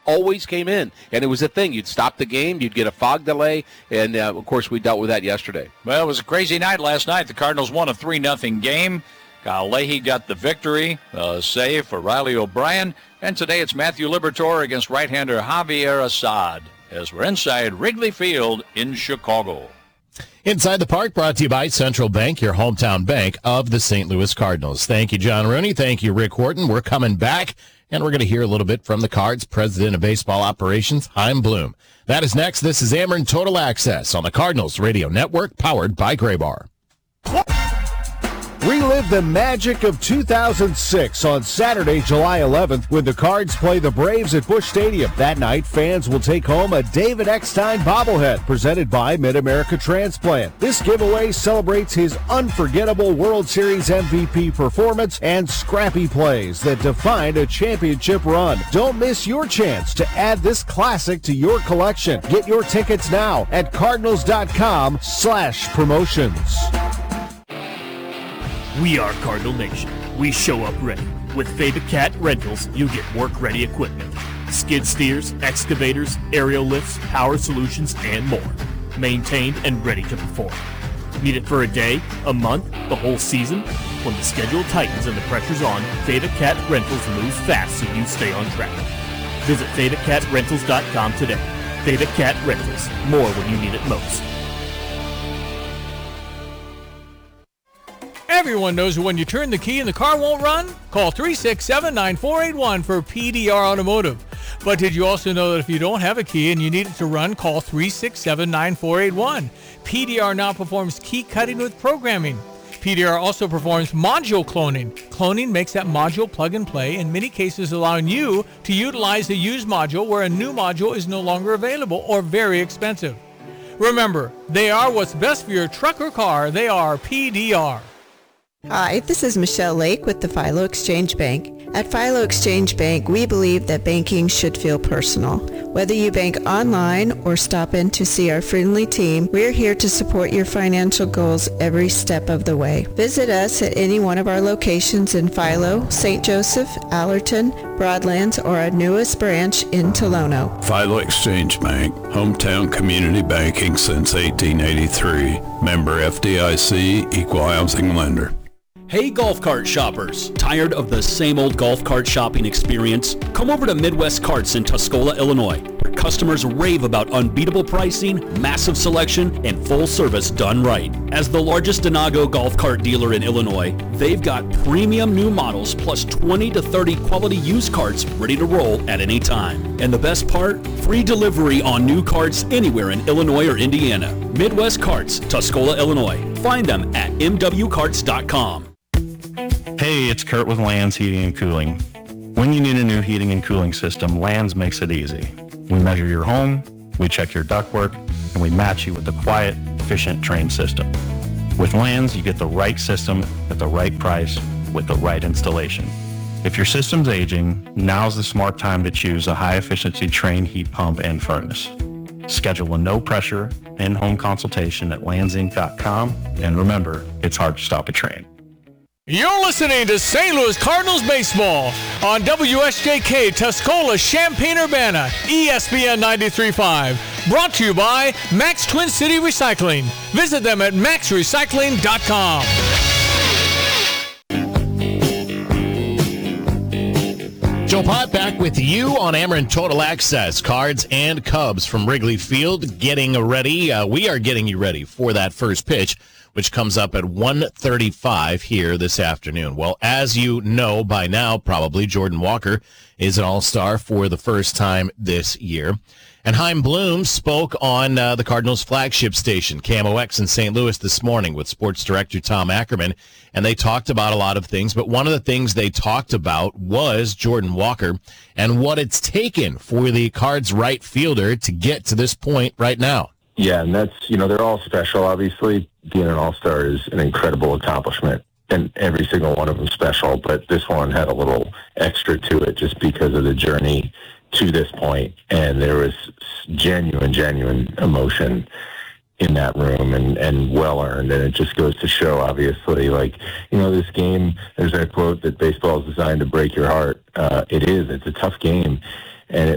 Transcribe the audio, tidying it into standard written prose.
always came in, and it was a thing. You'd stop the game, you'd get a fog delay, and, of course, we dealt with that yesterday. Well, it was a crazy night last night. The Cardinals won a 3-0 game. Kyle Leahy got the victory, save for Riley O'Brien. And today it's Matthew Liberatore against right-hander Javier Assad as we're inside Wrigley Field in Chicago. Inside the Park, brought to you by Central Bank, your hometown bank of the St. Louis Cardinals. Thank you, John Rooney. Thank you, Rick Horton. We're coming back, and we're going to hear a little bit from the Cards' president of baseball operations, Chaim Bloom. That is next. This is Ameren Total Access on the Cardinals Radio Network, powered by Graybar. Relive the magic of 2006 on Saturday, July 11th, when the Cards play the Braves at Busch Stadium. That night, fans will take home a David Eckstein bobblehead presented by Mid-America Transplant. This giveaway celebrates his unforgettable World Series MVP performance and scrappy plays that defined a championship run. Don't miss your chance to add this classic to your collection. Get your tickets now at cardinals.com/promotions. We are Cardinal Nation. We show up ready. With Favorite Cat Rentals, you get work-ready equipment. Skid steers, excavators, aerial lifts, power solutions, and more. Maintained and ready to perform. Need it for a day, a month, the whole season? When the schedule tightens and the pressure's on, Favorite Cat Rentals moves fast so you stay on track. Visit FavoriteCatRentals.com today. Favorite Cat Rentals. More when you need it most. Everyone knows when you turn the key and the car won't run? Call 367-9481 for PDR Automotive. But did you also know that if you don't have a key and you need it to run, call 367-9481. PDR now performs key cutting with programming. PDR also performs module cloning. Cloning makes that module plug and play, in many cases allowing you to utilize a used module where a new module is no longer available or very expensive. Remember, they are what's best for your truck or car. They are PDR. Hi, this is Michelle Lake with the Philo Exchange Bank. At Philo Exchange Bank, we believe that banking should feel personal. Whether you bank online or stop in to see our friendly team, we're here to support your financial goals every step of the way. Visit us at any one of our locations in Philo, St. Joseph, Allerton, Broadlands, or our newest branch in Tolono. Philo Exchange Bank, hometown community banking since 1883. Member FDIC, equal housing lender. Hey golf cart shoppers, tired of the same old golf cart shopping experience? Come over to Midwest Carts in Tuscola, Illinois, where customers rave about unbeatable pricing, massive selection, and full service done right. As the largest Denago golf cart dealer in Illinois, they've got premium new models plus 20 to 30 quality used carts ready to roll at any time. And the best part? Free delivery on new carts anywhere in Illinois or Indiana. Midwest Carts, Tuscola, Illinois. Find them at mwcarts.com. Hey, it's Kurt with Lands Heating and Cooling. When you need a new heating and cooling system, Lands makes it easy. We measure your home, we check your ductwork, and we match you with a quiet, efficient, trained system. With Lands, you get the right system at the right price with the right installation. If your system's aging, now's the smart time to choose a high-efficiency trained heat pump and furnace. Schedule a no-pressure, in-home consultation at landsinc.com, and remember, it's hard to stop a train. You're listening to St. Louis Cardinals baseball on WSJK Tuscola, Champaign-Urbana, ESPN 93.5. Brought to you by Max Twin City Recycling. Visit them at maxrecycling.com. Joe Pott back with you on Ameren Total Access. Cards and Cubs from Wrigley Field getting ready. We are getting you ready for that first pitch, which comes up at 1:35 here this afternoon. Well, as you know by now, probably, Jordan Walker is an all-star for the first time this year. And Chaim Bloom spoke on the Cardinals' flagship station, KMOX in St. Louis this morning with sports director Tom Ackerman, and they talked about a lot of things, but one of the things they talked about was Jordan Walker and what it's taken for the Cards' right fielder to get to this point right now. Yeah, and that's, they're all special. Obviously, being an all-star is an incredible accomplishment, and every single one of them special, but this one had a little extra to it just because of the journey to this point, and there was genuine emotion in that room, and well-earned, and it just goes to show, obviously, this game, there's that quote that baseball is designed to break your heart. It is. It's a tough game, and